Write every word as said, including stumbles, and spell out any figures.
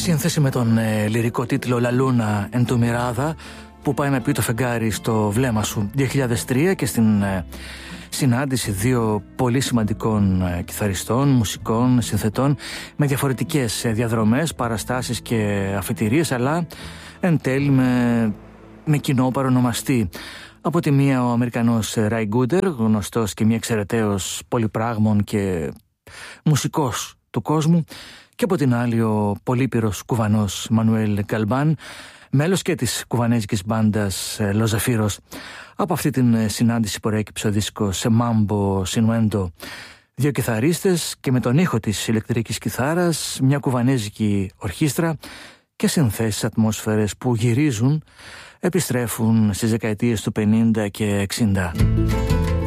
σύνθεση με τον ε, λυρικό τίτλο «La Luna en tu mirada», που πάει να πει το φεγγάρι στο βλέμμα σου, δύο χιλιάδες τρία, και στην ε, συνάντηση δύο πολύ σημαντικών ε, κιθαριστών, μουσικών, συνθετών, με διαφορετικές ε, διαδρομές, παραστάσεις και αφετηρίες, αλλά εν τέλει με, με κοινό παρονομαστή. Από τη μία ο Αμερικανός Ray Gooder, γνωστός και μη εξαιρεταίος πολυπράγμων και μουσικός του κόσμου, και από την άλλη ο πολύπειρος Κουβανός Μανουέλ Γκαλμπάν, μέλος και της κουβανέζικης μπάντας Los Zafiros. Από αυτή την συνάντηση προέκυψε ο δίσκος Mambo Sinuendo. Δύο κιθαρίστες και με τον ήχο της ηλεκτρικής κιθάρας, μια κουβανέζικη ορχήστρα και συνθέσεις ατμόσφαιρες που γυρίζουν, επιστρέφουν στις δεκαετίες του πενήντα και εξήντα.